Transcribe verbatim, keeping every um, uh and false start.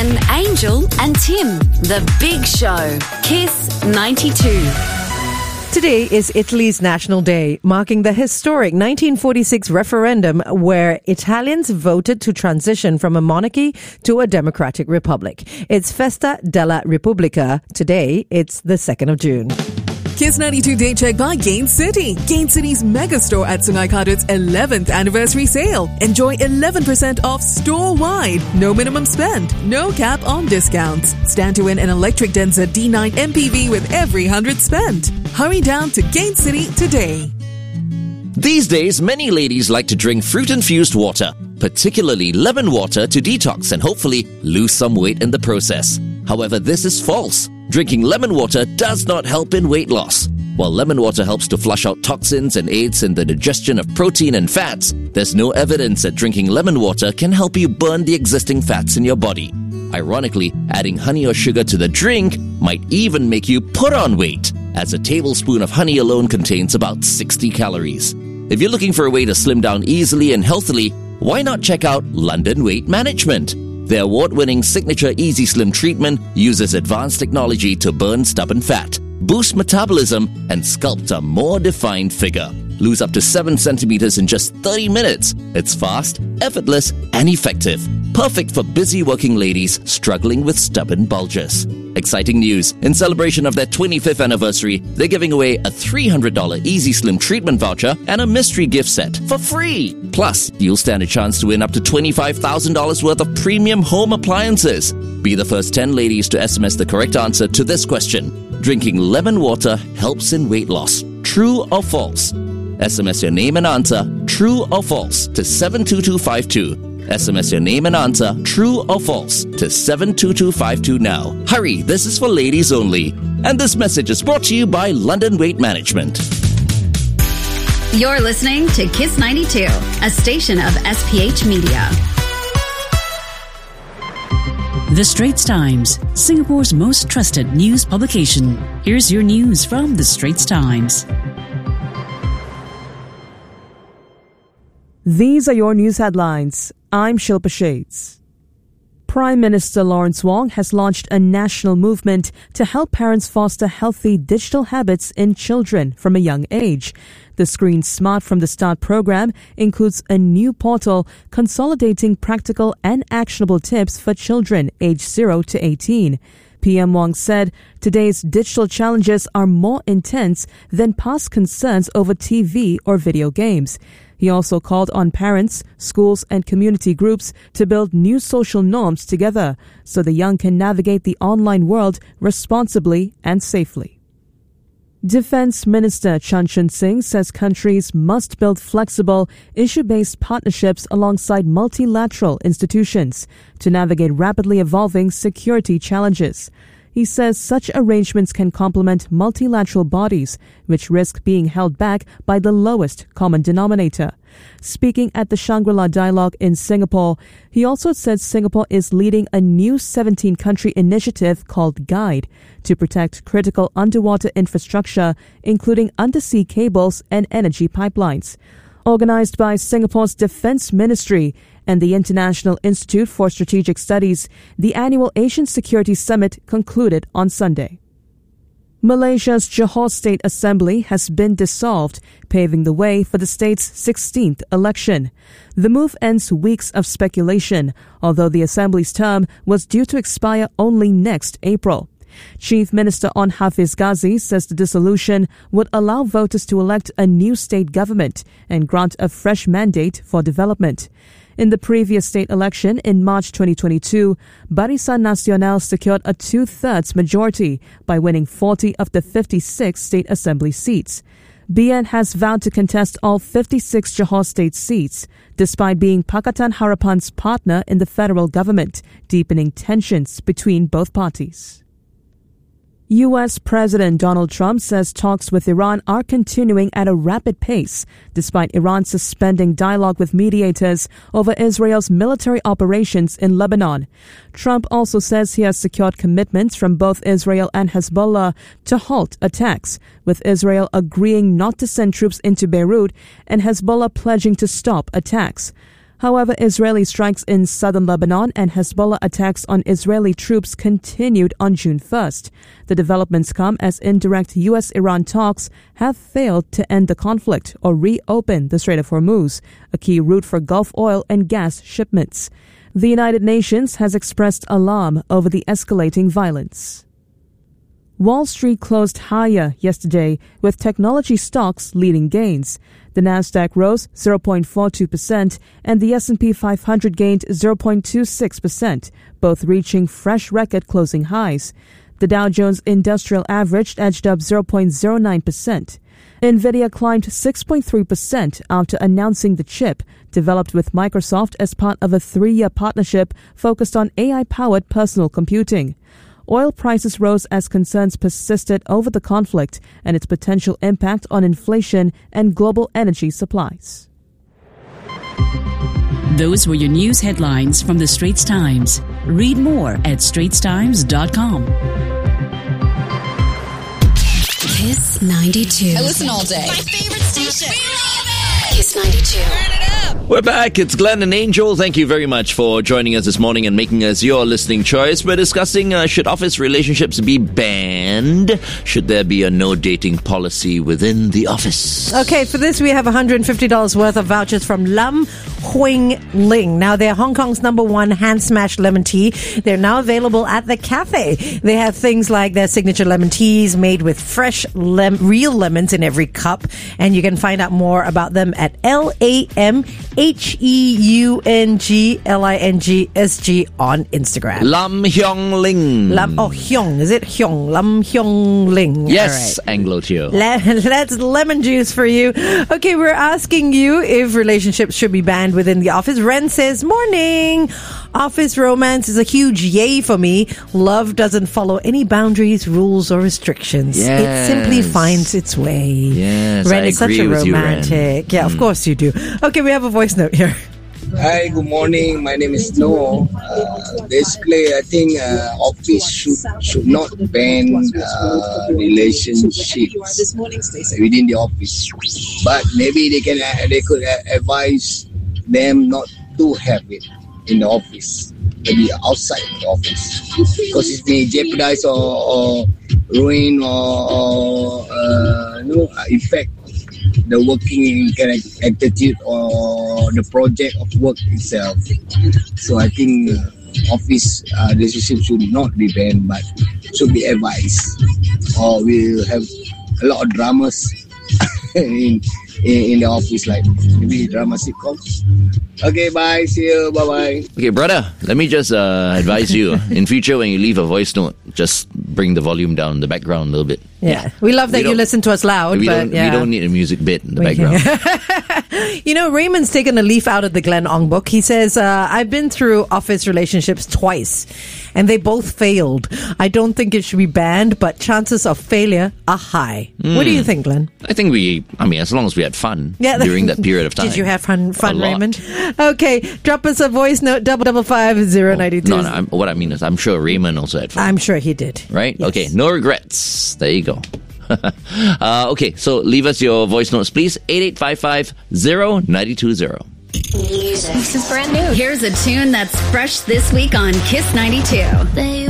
Jen, Angel and Tim. The Big Show. Kiss ninety-two. Today is Italy's National Day, marking the historic nineteen forty-six referendum where Italians voted to transition from a monarchy to a democratic republic. It's Festa della Repubblica. Today, it's the second of June. Kiss ninety-two Day Check by Gain City. Gain City's mega store at Sungai Kadut's eleventh anniversary sale. Enjoy eleven percent off store-wide. No minimum spend. No cap on discounts. Stand to win an electric Denza D nine M P V with every one hundred spent. Hurry down to Gain City today. These days, many ladies like to drink fruit-infused water, particularly lemon water, to detox and hopefully lose some weight in the process. However, this is false. Drinking lemon water does not help in weight loss. While lemon water helps to flush out toxins and aids in the digestion of protein and fats, there's no evidence that drinking lemon water can help you burn the existing fats in your body. Ironically, adding honey or sugar to the drink might even make you put on weight, as a tablespoon of honey alone contains about sixty calories. If you're looking for a way to slim down easily and healthily, why not check out London Weight Management? Their award-winning signature Easy Slim treatment uses advanced technology to burn stubborn fat, boost metabolism, and sculpt a more defined figure. Lose up to seven centimeters in just thirty minutes. It's fast, effortless, and effective. Perfect for busy working ladies struggling with stubborn bulges. Exciting news. In celebration of their twenty-fifth anniversary, they're giving away a three hundred dollars Easy Slim treatment voucher and a mystery gift set for free. Plus, you'll stand a chance to win up to twenty-five thousand dollars worth of premium home appliances. Be the first ten ladies to S M S the correct answer to this question. Drinking lemon water helps in weight loss. True or false? S M S your name and answer, true or false, to seven two two five two. S M S your name and answer, true or false, to seven two two five two now. Hurry, this is for ladies only. And this message is brought to you by London Weight Management. You're listening to Kiss ninety-two, a station of S P H Media. The Straits Times, Singapore's most trusted news publication. Here's your news from The Straits Times. These are your news headlines. I'm Shilpa Shades. Prime Minister Lawrence Wong has launched a national movement to help parents foster healthy digital habits in children from a young age. The Screen Smart from the Start program includes a new portal consolidating practical and actionable tips for children aged zero to eighteen. P M Wong said today's digital challenges are more intense than past concerns over T V or video games. He also called on parents, schools and community groups to build new social norms together so the young can navigate the online world responsibly and safely. Defense Minister Chan Chun Sing says countries must build flexible, issue-based partnerships alongside multilateral institutions to navigate rapidly evolving security challenges. He says such arrangements can complement multilateral bodies, which risk being held back by the lowest common denominator. Speaking at the Shangri-La Dialogue in Singapore, he also said Singapore is leading a new seventeen-country initiative called GUIDE to protect critical underwater infrastructure, including undersea cables and energy pipelines. Organized by Singapore's Defense Ministry and the International Institute for Strategic Studies, the annual Asian Security Summit concluded on Sunday. Malaysia's Johor State Assembly has been dissolved, paving the way for the state's sixteenth election. The move ends weeks of speculation, although the Assembly's term was due to expire only next April. Chief Minister Onn Hafiz Ghazi says the dissolution would allow voters to elect a new state government and grant a fresh mandate for development. In the previous state election in March twenty twenty-two, Barisan Nasional secured a two-thirds majority by winning forty of the fifty-six state assembly seats. B N has vowed to contest all fifty-six Johor state seats, despite being Pakatan Harapan's partner in the federal government, deepening tensions between both parties. U S President Donald Trump says talks with Iran are continuing at a rapid pace, despite Iran suspending dialogue with mediators over Israel's military operations in Lebanon. Trump also says he has secured commitments from both Israel and Hezbollah to halt attacks, with Israel agreeing not to send troops into Beirut and Hezbollah pledging to stop attacks. However, Israeli strikes in southern Lebanon and Hezbollah attacks on Israeli troops continued on June first. The developments come as indirect U S Iran talks have failed to end the conflict or reopen the Strait of Hormuz, a key route for Gulf oil and gas shipments. The United Nations has expressed alarm over the escalating violence. Wall Street closed higher yesterday, with technology stocks leading gains. The Nasdaq rose zero point four two percent and the S and P five hundred gained zero point two six percent, both reaching fresh record closing highs. The Dow Jones Industrial Average edged up zero point zero nine percent. Nvidia climbed six point three percent after announcing the chip, developed with Microsoft as part of a three-year partnership focused on A I-powered personal computing. Oil prices rose as concerns persisted over the conflict and its potential impact on inflation and global energy supplies. Those were your news headlines from the Straits Times. Read more at straits times dot com. Kiss ninety-two. I listen all day. My favorite station. We love it. Kiss ninety-two. Turn it up. We're back. It's Glenn and Angel. Thank you very much for joining us this morning and making us your listening choice. We're discussing uh, should office relationships be banned? Should there be a no dating policy within the office? Okay, for this we have one hundred fifty dollars worth of vouchers from Lam Huing Ling. Now, they're Hong Kong's number one hand smashed lemon tea. They're now available at the cafe. They have things like their signature lemon teas made with fresh, lem- real lemons in every cup. And you can find out more about them at L A M H E U N G L I N G S G on Instagram. Lam Hyong Ling. Lam, oh, Hyong. Is it Hyong? Lam Hyong Ling. Yes, All right. Anglo Teo. Le- that's lemon juice for you. Okay, we're asking you if relationships should be banned within the office. Ren says, morning. Office romance is a huge yay for me. Love doesn't follow any boundaries, rules, or restrictions. Yes. It simply finds its way. Yes, Ren I is such agree a with you, Ren. romantic. Yeah, of Mm. course you do. Okay, we have a voice note here. Hi, good morning. My name is Noah. Uh, basically, I think uh, office should should not ban uh, relationships within the office, but maybe they can uh, they could uh, advise them not to have it in the office, maybe outside the office, because it may jeopardize or, or ruin or, or uh, you know, affect the working attitude or the project of work itself. So I think uh, office uh, relationship should not be banned, but should be advised, or we'll have a lot of dramas in, in in the office, like maybe drama sitcoms. Okay, bye. See you. Bye bye. Okay, brother, let me just uh, advise you. In future, when you leave a voice note, just bring the volume down, the background a little bit. Yeah, we love that We you don't- listen to us loud, We but don't, yeah. we don't need a music bit in the We background. You know, Raymond's taken a leaf out of the Glenn Ong book. He says, uh, I've been through office relationships twice, and they both failed. I don't think it should be banned, but chances of failure are high. What do you think, Glenn? I think we, I mean, as long as we had fun Yeah, during that period of time. Did you have fun, fun A lot. Raymond? Okay, drop us a voice note, double double five zero ninety two. No, no, I'm, what I mean is I'm sure Raymond also had fun. I'm sure he did. Right? Yes. Okay, no regrets. There you go. uh, okay, so leave us your voice notes, please. eight eight five five zero nine two zero. Music. This is brand new. Here's a tune that's fresh this week on Kiss ninety-two.